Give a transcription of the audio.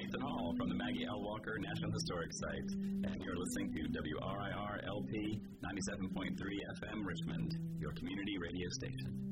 Nathan Hall from the Maggie L. Walker National Historic Site, and you're listening to WRIR LP 97.3 FM Richmond, your community radio station.